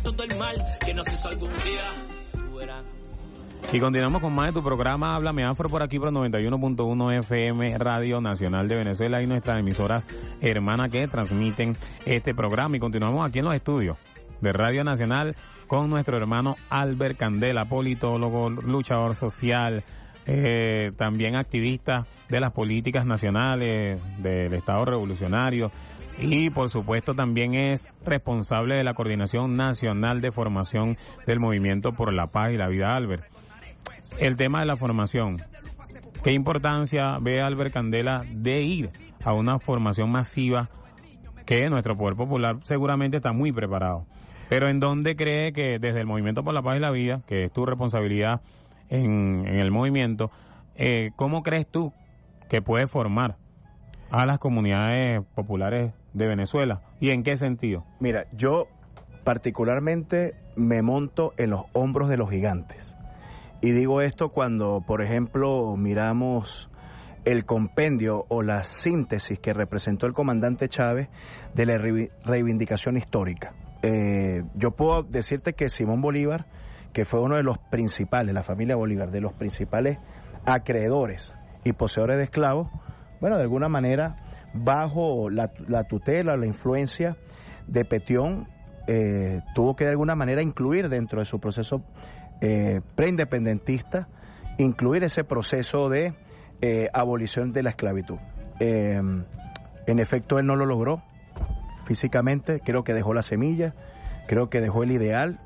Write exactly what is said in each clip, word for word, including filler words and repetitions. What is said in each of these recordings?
todo el mal que nos hizo algún día. Tú verás. Y continuamos con más de tu programa Háblame Afro por aquí por noventa y uno punto uno F M Radio Nacional de Venezuela y nuestras emisoras hermanas que transmiten este programa. Y continuamos aquí en los estudios de Radio Nacional con nuestro hermano Albert Candela, politólogo, luchador social, eh, también activista de las políticas nacionales del Estado Revolucionario y por supuesto también es responsable de la Coordinación Nacional de Formación del Movimiento por la Paz y la Vida. Albert, el tema de la formación, ¿qué importancia ve Albert Candela de ir a una formación masiva que nuestro poder popular seguramente está muy preparado? Pero ¿en dónde cree que desde el Movimiento por la Paz y la Vida, que es tu responsabilidad en, en el movimiento, eh, cómo crees tú que puede formar a las comunidades populares de Venezuela? ¿Y en qué sentido? Mira, yo particularmente me monto en los hombros de los gigantes. Y digo esto cuando, por ejemplo, miramos el compendio o la síntesis que representó el comandante Chávez de la reivindicación histórica. Eh, yo puedo decirte que Simón Bolívar, que fue uno de los principales, la familia Bolívar, de los principales acreedores y poseedores de esclavos, bueno, de alguna manera, bajo la, la tutela, la influencia de Petión, eh, tuvo que de alguna manera incluir dentro de su proceso eh, preindependentista, incluir ese proceso de eh, abolición de la esclavitud. Eh, en efecto, él no lo logró físicamente, creo que dejó la semilla, creo que dejó el ideal,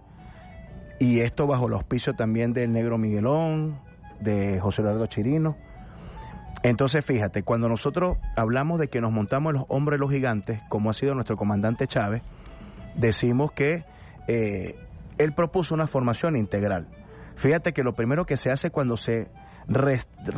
y esto bajo el auspicio también del Negro Miguelón, de José Eduardo Chirino. Entonces, fíjate, cuando nosotros hablamos de que nos montamos en los hombros de los gigantes, como ha sido nuestro comandante Chávez, decimos que eh, él propuso una formación integral. Fíjate que lo primero que se hace cuando se re,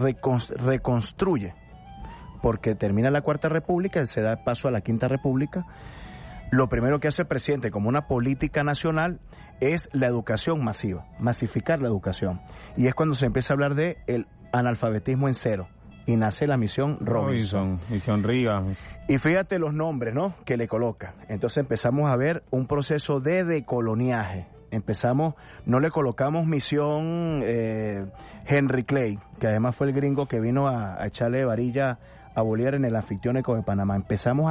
reconstruye, porque termina la Cuarta República y se da paso a la Quinta República, lo primero que hace el presidente como una política nacional es la educación masiva, masificar la educación. Y es cuando se empieza a hablar de el analfabetismo en cero. Y nace la misión Robinson. Robinson, misión Rivas. Y fíjate los nombres, ¿no?, que le colocan. Entonces empezamos a ver un proceso de decoloniaje. Empezamos, no le colocamos misión eh, Henry Clay, que además fue el gringo que vino a, a echarle varilla a Bolívar en el anfictiónico de Panamá. Empezamos